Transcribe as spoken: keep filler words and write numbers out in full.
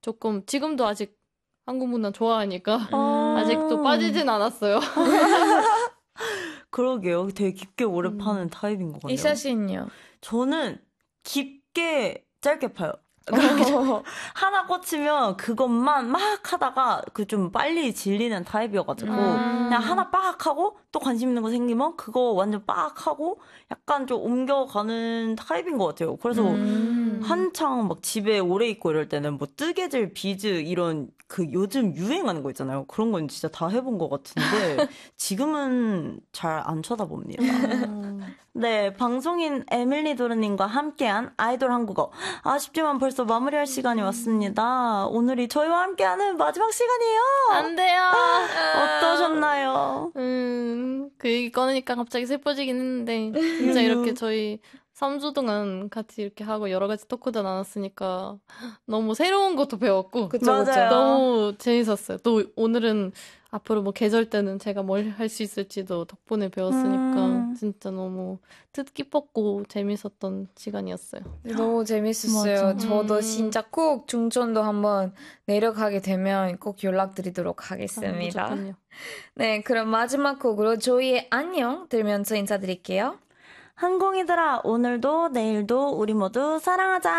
조금 지금도 아직 한국 문화 좋아하니까 음. 아직도 빠지진 않았어요. 그러게요. 되게 깊게 오래 음. 파는 타입인 것 같네요. 이사 씨는요? 저는 깊게 짧게 파요. 하나 꽂히면 그것만 막 하다가 그 좀 빨리 질리는 타입이어가지고 음. 그냥 하나 빡 하고 또 관심 있는 거 생기면 그거 완전 빡 하고 약간 좀 옮겨가는 타입인 것 같아요. 그래서 음. 한창 막 집에 오래 있고 이럴 때는 뭐 뜨개질, 비즈 이런 그 요즘 유행하는 거 있잖아요. 그런 건 진짜 다 해본 것 같은데 지금은 잘 안 쳐다봅니다. 네, 방송인 에밀리 도르님과 함께한 아이돌 한국어. 아쉽지만 벌써 마무리할 시간이 왔습니다. 오늘이 저희와 함께하는 마지막 시간이에요. 안 돼요. 어떠셨나요? 음, 그 얘기 꺼내니까 갑자기 슬퍼지긴 했는데 진짜 이렇게 저희 삼 주 동안 같이 이렇게 하고 여러 가지 토크도 나눴으니까 너무 새로운 것도 배웠고 그쵸, 맞아요. 그쵸. 너무 재밌었어요. 또 오늘은 앞으로 뭐 계절 때는 제가 뭘 할 수 있을지도 덕분에 배웠으니까 음. 진짜 너무 뜻깊었고 재밌었던 시간이었어요. 너무 재밌었어요. 맞아. 저도 음. 진짜 꼭 중촌도 한번 내려가게 되면 꼭 연락드리도록 하겠습니다. 아, 무조건요. 네, 그럼 마지막 곡으로 조이의 안녕 들으면서 인사드릴게요. 항공이들아, 오늘도 내일도 우리 모두 사랑하자.